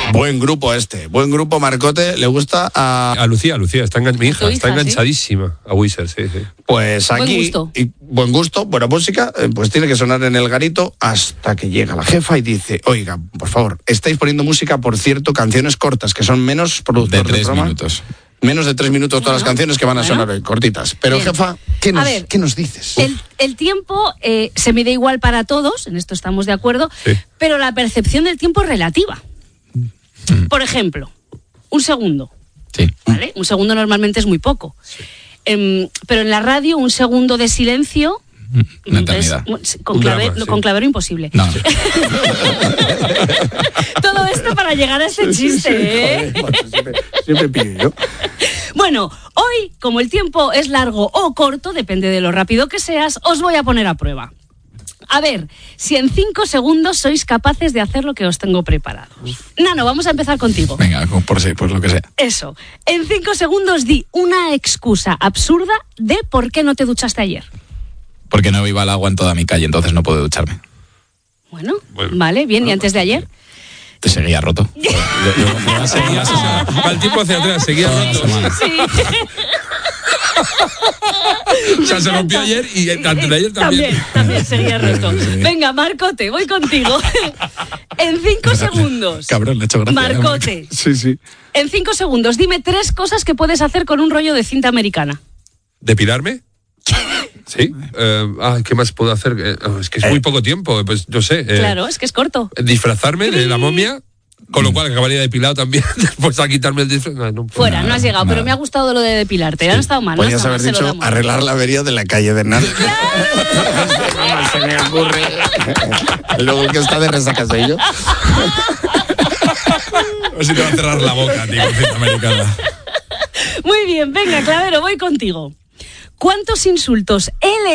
Buen grupo buen grupo, Marcote. Le gusta A Lucía, mi hija está enganchadísima a Weezer, sí. Pues aquí, buen gusto, buena música, pues tiene que sonar en el garito hasta que llega la jefa y dice, oiga, por favor, estáis poniendo música, por cierto, canciones cortas, que son menos productor de 3 minutos. Menos de 3 minutos todas las canciones que van a sonar hoy, cortitas. Pero bien. Jefa, ¿qué nos dices? El tiempo se mide igual para todos, en esto estamos de acuerdo, pero la percepción del tiempo es relativa. Por ejemplo, un segundo. Sí. ¿Vale? Un segundo normalmente es muy poco. Sí. Pero en la radio, un segundo de silencio... Con clavero imposible. No. Todo esto para llegar a ese chiste, ¿eh? Siempre pillo yo. Bueno, hoy, como el tiempo es largo o corto, depende de lo rápido que seas, os voy a poner a prueba. A ver, si en 5 segundos sois capaces de hacer lo que os tengo preparado. Nano, vamos a empezar contigo. Venga, por lo que sea. Eso. En 5 segundos di una excusa absurda de por qué no te duchaste ayer. Porque no iba al agua en toda mi calle, entonces no puedo ducharme. Bueno, vale, bien. ¿Y antes de ayer? Te seguía roto. Para el tiempo hacia atrás, seguía roto. Sí. O sea, se rompió ayer y antes de ayer también. También seguía roto. Venga, Marcote, voy contigo. En 5 segundos. Cabrón, le he hecho gracia. Marcote. Sí. En 5 segundos, dime 3 cosas que puedes hacer con un rollo de cinta americana. ¿Depilarme? Sí. ¿Qué más puedo hacer? Es que es muy poco tiempo, pues no sé. Claro, es que es corto. Disfrazarme de la momia, con lo cual acabaría depilado también, después a quitarme el disfraz. Fuera, no has llegado, pero me ha gustado lo de depilarte. Sí. No ha estado mal. Podrías haber dicho arreglar la avería de la calle de Nano. Se me ocurre. Luego el que está de resaca soy yo. A ver si te va a cerrar la boca, tío, americana. Muy bien, venga, Clavero, voy contigo. ¿Cuántos insultos